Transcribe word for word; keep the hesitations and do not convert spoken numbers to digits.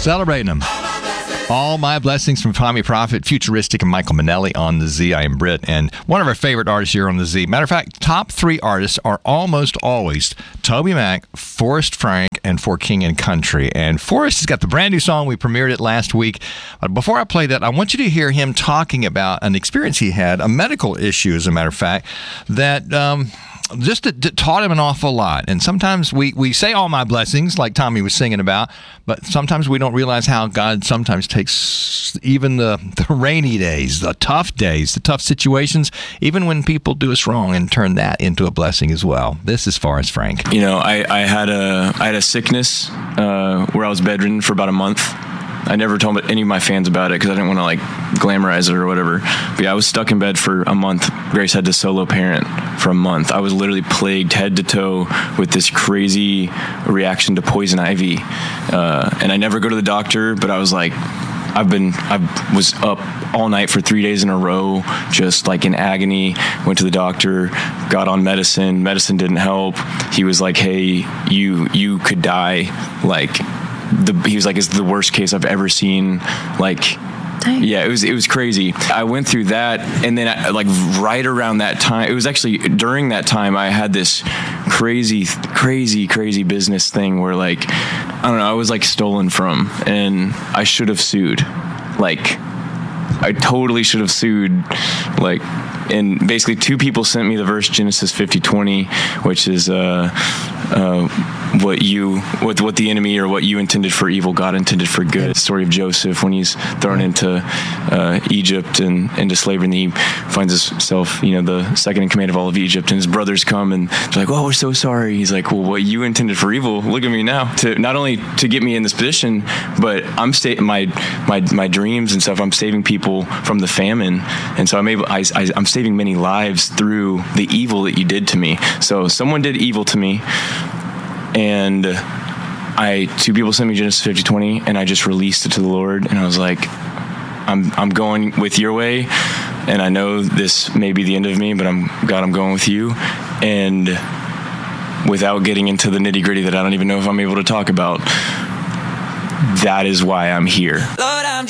Celebrating them. All My Blessings from Tommy Prophet, Futuristic, and Michael Manelli on the Z. I am Britt, and one of our favorite artists here on the Z. Matter of fact, top three artists are almost always Toby Mac, Forrest Frank, and For King and Country. And Forrest has got the brand new song. We premiered it last week. But before I play that, I want you to hear him talking about an experience he had, a medical issue, as a matter of fact, that... Um, just that, that taught him an awful lot. And sometimes we, we say all my blessings, like Tommy was singing about, but sometimes we don't realize how God sometimes takes even the, the rainy days, the tough days, the tough situations, even when people do us wrong, and turn that into a blessing as well. This is Forrest Frank. You know, I, I had a I had a sickness uh, where I was bedridden for about a month. I never told any of my fans about it because I didn't want to like glamorize it or whatever. But yeah, I was stuck in bed for a month. Grace had to solo parent for a month. I was literally plagued head to toe with this crazy reaction to poison ivy. Uh, and I never go to the doctor, but I was like, I've been, I was up all night for three days in a row, just like in agony. Went to the doctor, got on medicine. Medicine didn't help. He was like, hey, you, you could die. Like, The, he was like, it's the worst case I've ever seen. Like, Dang. yeah, it was it was crazy. I went through that, and then I, like right around that time, it was actually during that time I had this crazy, crazy, crazy business thing where like, I don't know, I was like stolen from, and I should have sued. Like, I totally should have sued. Like, and basically two people sent me the verse Genesis fifty twenty, which is uh, uh, what you, what what the enemy or what you intended for evil, God intended for good. The story of Joseph when he's thrown into uh, Egypt and into slavery, and he finds himself, you know, the second in command of all of Egypt, and his brothers come and they're like, "Oh, we're so sorry." He's like, "Well, what you intended for evil, look at me now." To not only to get me in this position, but I'm sta- my my my dreams and stuff. I'm saving people from the famine, and so I'm able. I, I, I'm saving many lives through the evil that you did to me. So someone did evil to me, and I two people sent me Genesis fifty twenty, and I just released it to the Lord, and I was like, I'm I'm going with your way, and I know this may be the end of me, but I'm God, I'm going with you. And without getting into the nitty gritty that I don't even know if I'm able to talk about, that is why I'm here. Lord, I'm